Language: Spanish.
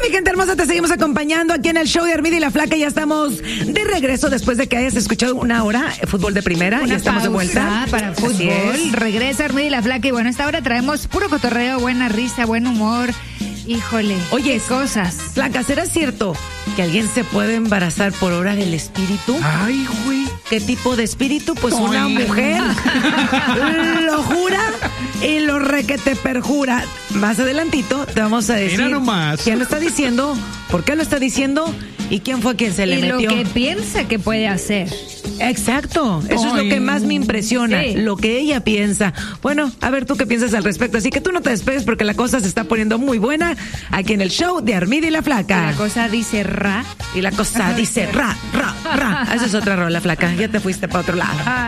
mi gente hermosa, te seguimos acompañando aquí en el show de Armida y la Flaca. Ya estamos de regreso después de que hayas escuchado una hora fútbol de primera. Una ya estamos de vuelta pausa para fútbol. Regresa Armida y la Flaca. Y bueno, a esta hora traemos puro cotorreo, buena risa, buen humor. Híjole, oye, qué cosas. Flaca, ¿será cierto que alguien se puede embarazar por obra del espíritu? Ay, güey. ¿Qué tipo de espíritu? Pues una mujer lo jura y lo requete perjura. Más adelantito te vamos a decir quién lo está diciendo, por qué lo está diciendo y quién fue quien se le metió. Y lo que piensa que puede hacer. Exacto, eso es lo que más me impresiona, lo que ella piensa. Bueno, a ver tú qué piensas al respecto, así que tú no te despegues porque la cosa se está poniendo muy buena aquí en el show de Armida y la Flaca. Y la cosa dice ra. Y la cosa dice ra, ra, ra. Esa es otra rola, Flaca, ya te fuiste para otro lado.